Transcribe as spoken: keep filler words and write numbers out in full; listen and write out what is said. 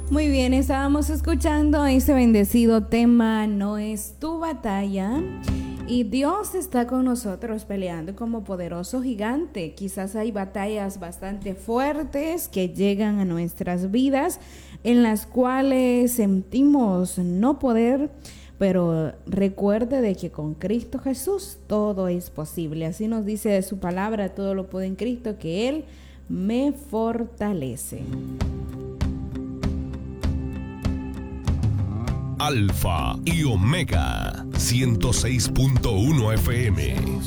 Muy bien, estábamos escuchando ese bendecido tema, No es tu batalla. Y Dios está con nosotros peleando como poderoso gigante. Quizás hay batallas bastante fuertes que llegan a nuestras vidas en las cuales sentimos no poder, pero recuerde de que con Cristo Jesús todo es posible. Así nos dice su palabra, todo lo puedo en Cristo, que Él me fortalece. Alfa y Omega ciento seis punto uno F M.